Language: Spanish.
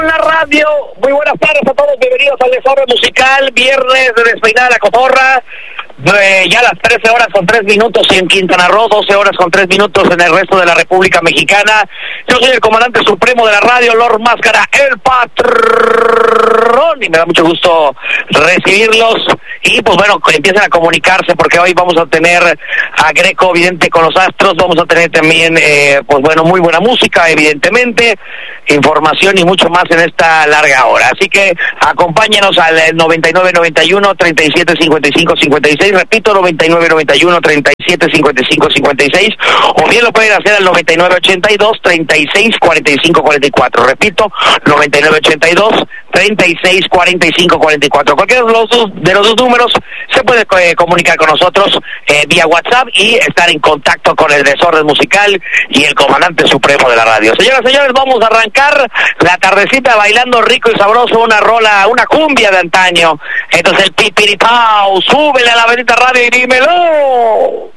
La radio, muy buenas tardes a todos, bienvenidos al Desorden Musical, viernes de Despeinada la Cotorra, ya las 13 horas con 3 minutos en Quintana Roo, 12 horas con 3 minutos en el resto de la República Mexicana. Yo soy el comandante supremo de la radio, Lord Máscara, el patrón, y me da mucho gusto recibirlos, y pues bueno, empiecen a comunicarse, porque hoy vamos a tener a Greco, evidente, con los Astros, vamos a tener también, pues bueno, muy buena música, evidentemente, información y mucho más en esta larga hora. Así que acompáñenos al 9991-3755-56, repito, 9991-3755-56, o bien lo pueden hacer al 9982-3645-44, repito, 9982-3645-44. Cualquiera de los dos números se puede comunicar con nosotros vía WhatsApp y estar en contacto con el Desorden Musical y el comandante supremo de la radio. Señoras y señores, vamos a arrancar la tardecita bailando rico y sabroso una rola, una cumbia de antaño. Entonces el pipiripao, súbele a la bendita radio y dímelo.